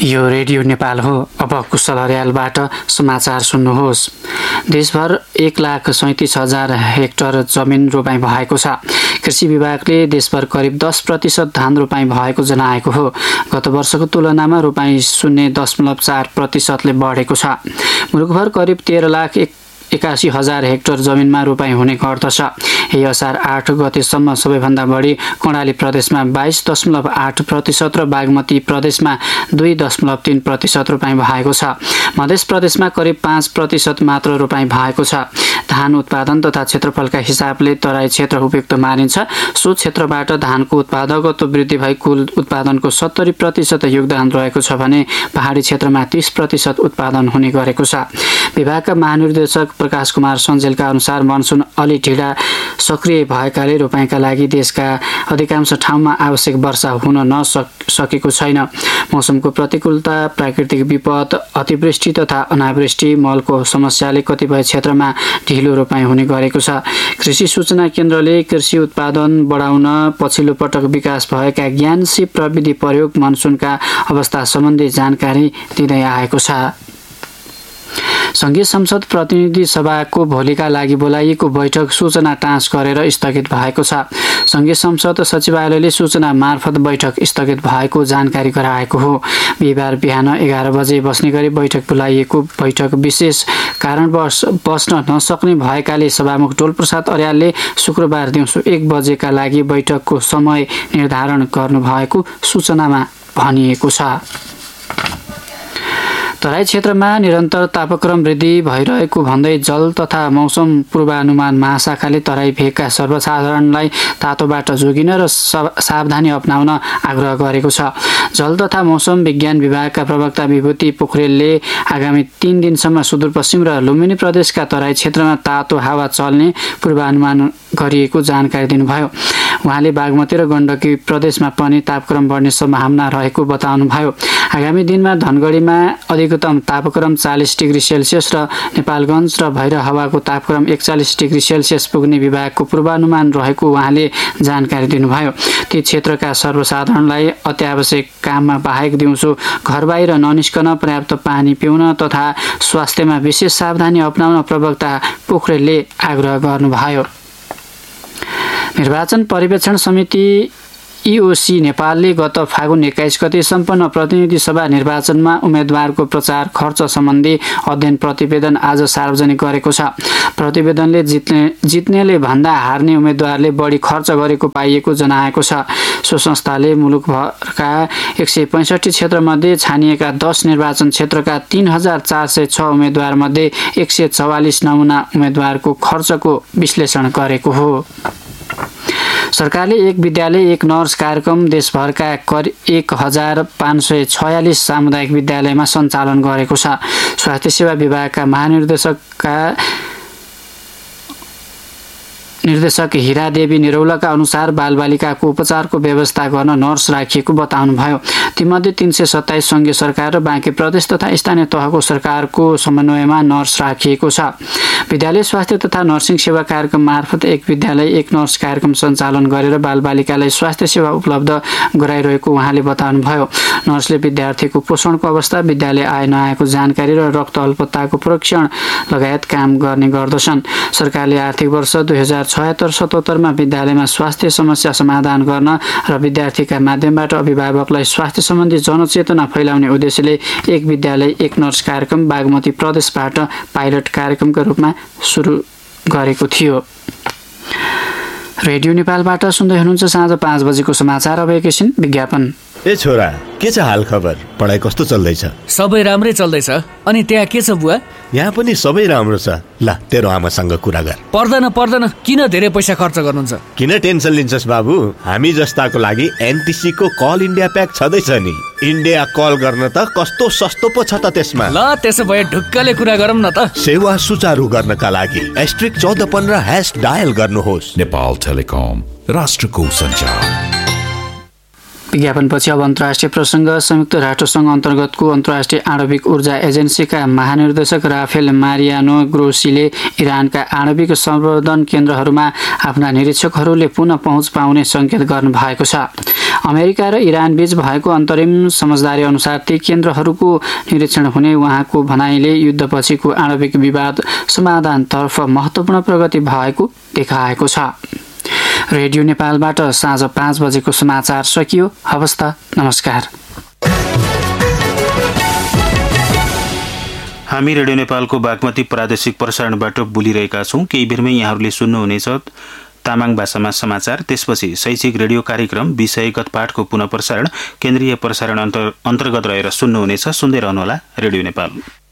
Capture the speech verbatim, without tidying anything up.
यो रेडियो नेपाल हो। अब कुशल अर्यालबाट समाचार सुन्नुहोस्। देशभर एक लाख सैँतिस हजार हेक्टर जमिन रोपाइँ भएको छ। कृषि विभागले देशभर करिब दस प्रतिशत धान रोपाइँ भएको जनाएको हो। गत वर्षको तुलनामा रोपाइँ शून्य दशमलव चार प्रतिशतले बढेको छ। मुलुकभर करिब तेह्र लाख एक एकासी हजार हेक्टर जमिनमा रोपाइँ हुने गर्दछ। यही असार आठ गतेसम्म सबैभन्दा बढी कर्णाली प्रदेशमा बाइस दशमलव आठ प्रतिशत र बागमती प्रदेशमा दुई दशमलव तीन प्रतिशत रोपाइँ भएको छ। मध्य प्रदेशमा करिब पाँच प्रतिशत मात्र रोपाइँ भएको छ। धान उत्पादन तथा क्षेत्रफलका हिसाबले तराई क्षेत्र उपयुक्त मानिन्छ। सो क्षेत्रबाट धानको उत्पादकत्व वृद्धि भई कुल उत्पादनको सत्तरी प्रतिशत योगदान रहेको छ भने पहाडी क्षेत्रमा तीस प्रतिशत उत्पादन हुने गरेको छ। विभागका महानिर्देशक प्रकाश कुमार सञ्जेलका अनुसार मनसुन अलि ढिला सक्रिय भएकाले रोपाइँका लागि देशका अधिकांश ठाउँमा आवश्यक वर्षा हुन नसकेको छैन। मौसमको प्रतिकूलता, प्राकृतिक विपद, अतिवृष्टि तथा अनावृष्टि, मलको समस्याले कतिपय क्षेत्रमा ढिलो रोपाइँ हुने गरेको छ। कृषि सूचना केन्द्रले कृषि उत्पादन बढाउन पछिल्लो पटक विकास भएका ज्ञान सिप प्रविधि प्रयोग मनसुनका अवस्था सम्बन्धी जानकारी दिँदै आएको छ। संघीय संसद प्रतिनिधि सभाको भोलिका लागि बोलाइएको बैठक सूचना टाँस गरेर स्थगित भएको छ। संघीय संसद सचिवालयले सूचना मार्फत बैठक स्थगित भएको जानकारी गराएको हो। बिहिबार बिहान एघार बजे बस्ने गरी बैठक बोलाइएको बैठक विशेष कारणवश बस्न नसक्ने भएकाले सभामुख डोलप्रसाद अर्यालले शुक्रबार दिउँसो एक बजेका लागि बैठकको समय निर्धारण गर्नुभएको सूचनामा भनिएको छ। तराई क्षेत्रमा निरन्तर तापक्रम वृद्धि भइरहेको भन्दै जल तथा मौसम पूर्वानुमान महाशाखाले तराई भेगका सर्वसाधारणलाई तातोबाट जोगिन र सावधानी अपनाउन आग्रह गरेको छ। जल तथा मौसम विज्ञान विभागका प्रवक्ता विभूति पोखरेलले आगामी तीन दिनसम्म सुदूरपश्चिम र लुम्बिनी प्रदेशका तराई क्षेत्रमा तातो हावा चल्ने पूर्वानुमान गरिएको जानकारी दिनुभयो। उहाँले बागमती र गण्डकी प्रदेशमा पनि तापक्रम बढ्ने सम्भावना रहेको बताउनुभयो। आगामी दिनमा धनगढीमा अधिकतम तापक्रम चालीस डिग्री सेल्सियस र नेपालगञ्ज र भैरहवाको तापक्रम एकचालिस डिग्री सेल्सियस पुग्ने विभागको पूर्वानुमान रहेको उहाँले जानकारी दिनुभयो। ती क्षेत्रका सर्वसाधारणलाई अत्यावश्यक काममा बाहेक दिउँसो घर बाहिर ननिस्कन, पर्याप्त पानी पिउन तथा स्वास्थ्यमा विशेष सावधानी अपनाउन प्रवक्ता पोखरेलले आग्रह गर्नुभयो। निर्वाचन पर्यवेक्षण समिति इओसी नेपालले गत फागुन एक्काइस गते सम्पन्न प्रतिनिधि सभा निर्वाचनमा उम्मेद्वारको प्रचार खर्च सम्बन्धी अध्ययन प्रतिवेदन आज सार्वजनिक गरेको छ। प्रतिवेदनले जित्ने जित्नेले भन्दा हार्ने उम्मेद्वारले बढी खर्च गरेको पाइएको जनाएको छ। सो संस्थाले मुलुकभरका एक सय पैँसठी क्षेत्रमध्ये छानिएका दस निर्वाचन क्षेत्रका तीन हजार चार सय छ उम्मेद्वारमध्ये एक सय चौवालिस नमुना उम्मेद्वारको खर्चको विश्लेषण गरेको हो। सरकारले एक विद्यालय एक नर्स कार्यक्रम देशभरका करिब एक हजार पाँच सय छयालिस सामुदायिक विद्यालयमा सञ्चालन गरेको छ। स्वास्थ्य सेवा विभागका महानिर्देशकका निर्देशक हिरा देवी निरौलाका अनुसार बालबालिकाको उपचारको व्यवस्था गर्न नर्स राखिएको बताउनुभयो। तीमध्ये तीन सय सत्ताइस सङ्घीय सरकार र बाँकी प्रदेश तथा स्थानीय तहको सरकारको समन्वयमा नर्स राखिएको छ। विद्यालय स्वास्थ्य तथा नर्सिङ सेवा कार्यक्रम मार्फत एक विद्यालय एक नर्स कार्यक्रम सञ्चालन गरेर बालबालिकालाई स्वास्थ्य सेवा उपलब्ध गराइरहेको उहाँले बताउनुभयो। नर्सले विद्यार्थीको पोषणको अवस्था, विद्यालय आए नआएको जानकारी र रक्त अल्पताको परीक्षण लगायत काम गर्ने गर्दछन्। सरकारले आर्थिक वर्ष दुई हजार छयत्तर सतहत्तरमा विद्यालयमा स्वास्थ्य समस्या समाधान गर्न र विद्यार्थीका माध्यमबाट अभिभावकलाई स्वास्थ्य सम्बन्धी जनचेतना फैलाउने उद्देश्यले एक विद्यालय एक नर्स कार्यक्रम बागमती प्रदेशबाट पाइलट कार्यक्रमका रूपमा सुरु गरेको थियो। रेडियो नेपालबाट सुन्दै हुनुहुन्छ साँझ पाँच बजेको समाचार। अब एकैछिन विज्ञापन। ए छोरा, के छ हाल खबर? पढाइ कस्तो चल्दैछ? सबै राम्रै चल्दैछ। अनि त्यहाँ के छ बुवा? यहाँ पनि सबै राम्रो छ। ल तेरो आमासँग कुरा गर। पर्दैन पर्दैन, किन धेरै पैसा खर्च गर्नुहुन्छ? किन टेन्सन लिन्छस् बाबु? हामी जस्ताको लागि एनटिसी को कल इन्डिया प्याक छँदैछ नि। इन्डिया कल गर्न त कस्तो सस्तो पो छ त त्यसमा। ल त्यसो भए ढुक्कले कुरा गरौँ न त। सेवा सुचारू गर्नका लागि एस्ट्रिक चौध पन्ध्र ह्यास डायल गर्नुहोस्। नेपाल टेलिकम, राष्ट्रको सञ्चार। विज्ञापनपछि अब अन्तर्राष्ट्रिय प्रसङ्ग। संयुक्त राष्ट्रसङ्घ अन्तर्गतको अन्तर्राष्ट्रिय आणविक ऊर्जा एजेन्सीका महानिर्देशक राफेल मारियानो ग्रोसीले इरानका आणविक संवर्धन केन्द्रहरूमा आफ्ना निरीक्षकहरूले पुनः पहुँच पाउने सङ्केत गर्नु भएको छ। अमेरिका र इरान बीच भएको अन्तरिम समझदारी अनुसार ती केन्द्रहरूको निरीक्षण हुने उहाँको भनाइले युद्धपछिको आणविक विवाद समाधानतर्फ महत्त्वपूर्ण प्रगति भएको देखाएको छ। रेडियो नेपालबाट साँझ पाँच बजेको समाचार सकियो। हवस् त, नमस्कार। हामी रेडियो नेपालको बागमती प्रादेशिक प्रसारणबाट बोलिरहेका छौँ। केही बेरमै यहाँहरूले सुन्नुहुनेछ तामाङ भाषामा समाचार, त्यसपछि शैक्षिक रेडियो कार्यक्रम विषयगत पाठको पुनः प्रसारण केन्द्रीय प्रसारण अन्तर्गत रहेर सुन्नुहुनेछ। सुन्दै रहनुहोला रेडियो नेपाल।